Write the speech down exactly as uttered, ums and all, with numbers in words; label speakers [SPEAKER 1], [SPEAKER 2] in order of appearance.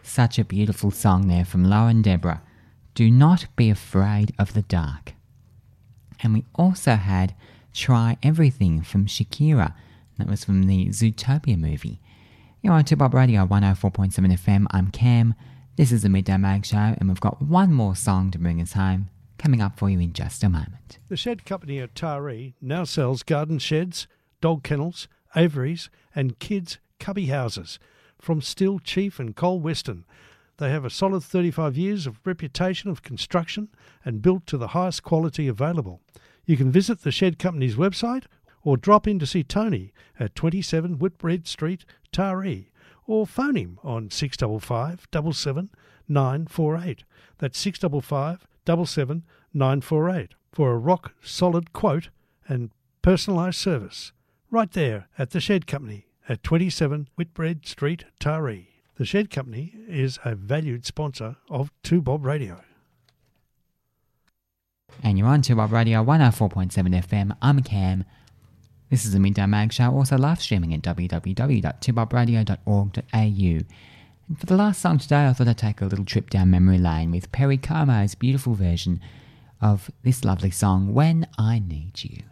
[SPEAKER 1] Such a beautiful song there from Lauren Deborah. Do Not Be Afraid of the Dark. And we also had Try Everything from Shakira. That was from the Zootopia movie. You're on Two Bob Radio one oh four point seven F M. I'm Cam. This is the Midday Mag Show, and we've got one more song to bring us home coming up for you in just a moment.
[SPEAKER 2] The Shed Company at Taree now sells garden sheds, dog kennels, aviaries and kids' cubby houses from Still, Chief and Cole Weston. They have a solid thirty-five years of reputation of construction and built to the highest quality available. You can visit the Shed Company's website or drop in to see Tony at twenty-seven Whitbread Street, Taree, or phone him on six five five, seven seven, nine four eight. That's six five five, seven seven, nine four eight for a rock-solid quote and personalised service. Right there at the Shed Company at twenty-seven Whitbread Street, Taree. The Shed Company is a valued sponsor of two Bob Radio.
[SPEAKER 1] And you're on two Bob Radio one oh four point seven F M. I'm Cam. This is the Midday Mag Show, also live streaming at w w w dot two bob radio dot org dot a u. And for the last song today, I thought I'd take a little trip down memory lane with Perry Como's beautiful version of this lovely song, When I Need You.